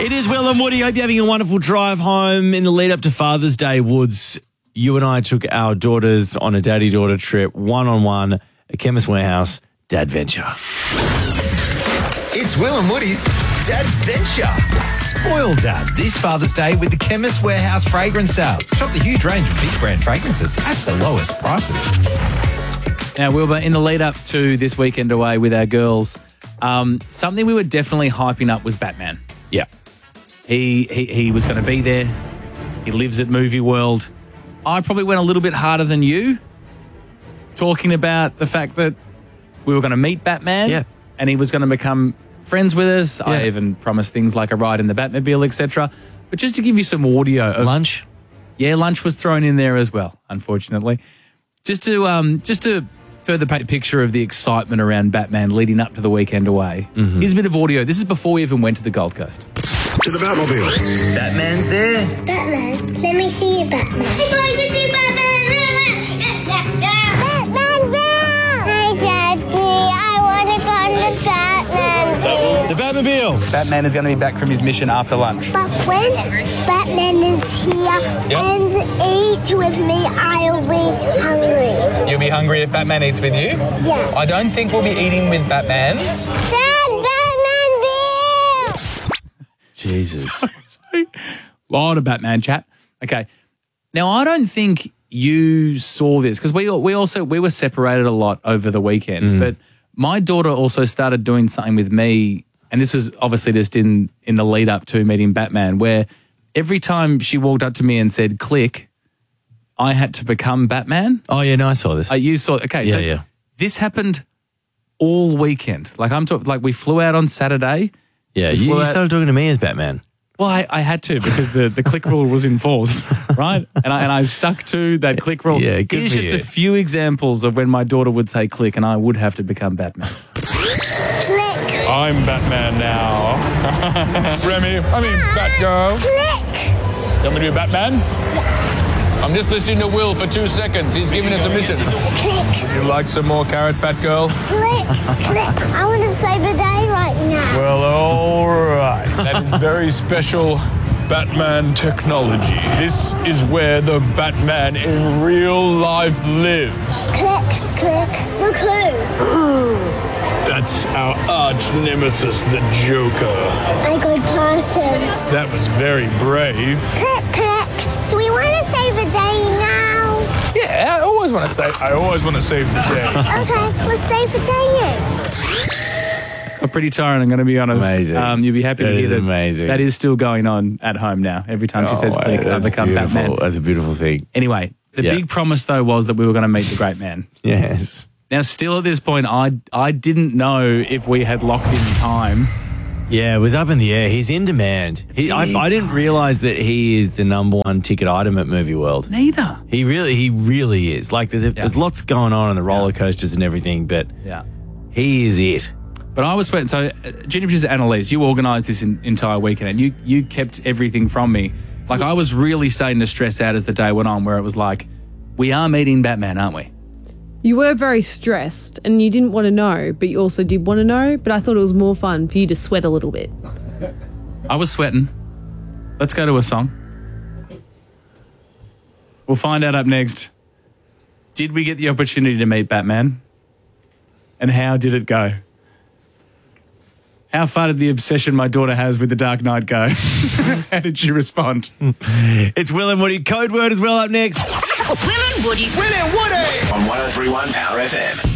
It is Will and Woody. Hope you're having a wonderful drive home in the lead up to Father's Day, Woods. You and I took our daughters on a daddy-daughter trip, one-on-one, at Chemist Warehouse, Dad Venture. It's Will and Woody's Dad Venture. Spoil Dad this Father's Day with the Chemist Warehouse fragrance sale. Shop the huge range of big brand fragrances at the lowest prices. Now, Wilbur, in the lead up to this weekend away with our girls, something we were definitely hyping up was Batman. Yeah. He was going to be there. He lives at Movie World. I probably went a little bit harder than you, talking about the fact that we were going to meet Batman and he was going to become friends with us. I even promised things like a ride in the Batmobile, etc. But just to give you some audio of Lunch? Yeah, lunch was thrown in there as well, unfortunately. Just to further paint a picture of the excitement around Batman leading up to the weekend away. Here's a bit of audio. This is before we even went to the Gold Coast. To the Batmobile. Batman's there. Batman, let me see you, Batman. I'm going to see Batman. Batman, Hi, Daddy. I want to go on the Batman. The Batmobile. Batman is going to be back from his mission after lunch. But when Batman is here and eats with me, I'll be hungry. You'll be hungry if Batman eats with you? Yeah. I don't think we'll be eating with Batman. Dad, Batman, Jesus. Lot of Batman chat. Okay. Now, I don't think you saw this because we were separated a lot over the weekend, but my daughter also started doing something with me, and this was obviously just in the lead up to meeting Batman, where every time she walked up to me and said, click, I had to become Batman. Oh, yeah, no, I saw this. You saw, okay, Yeah, so yeah. this happened all weekend. Like I'm talking, like we flew out on Saturday. Yeah, We you flew out- started talking to me as Batman. Well, I had to because the click rule was enforced, right? And I stuck to that click rule. Yeah, good Here's for just you. a few examles of when my daughter would say click and I would have to become Batman. Click, I'm Batman now. Remy, Batgirl. click, You want me to be Batman? I'm just listening to Will for 2 seconds. He's giving us a mission. click, Would you like some more carrot, Batgirl? click. I want to save the day right now. Well, all right. That is very special Batman technology. This is where the Batman in real life lives. Click, click. Look who. That's our arch nemesis, the Joker. I go past him. That was very brave. Click, click. Do we want to save the day now? Yeah, I always want to save the day. Okay, let's save the day I'm pretty tired, I'm going to be honest. Amazing. You'll be happy to That hear is that amazing. that is still going on at home now. Every time she says click, I that's become beautiful. Batman. That's a beautiful thing. Anyway, the Yeah. big promise though was that we were going to meet the great man. Yes. Now, still at this point, I didn't know if we had locked in time. Yeah, it was up in the air. He's in demand. I didn't realize that he is the number one ticket item at Movie World. Neither. He really is. Like there's lots going on the roller coasters and everything, but Yeah. he is it. But I was sweating. So, Junior Producer Annalise, you organised this entire weekend and you kept everything from me. Like, I was really starting to stress out as the day went on, where it was like, we are meeting Batman, aren't we? You were very stressed and you didn't want to know, but you also did want to know. But I thought it was more fun for you to sweat a little bit. I was sweating. Let's go to a song. We'll find out up next. Did we get the opportunity to meet Batman? And how did it go? How far did the obsession my daughter has with The Dark Knight go? How did she respond? It's Will and Woody. Code word as well up next. Will and Woody. Will and Woody. On 103.1 Power FM.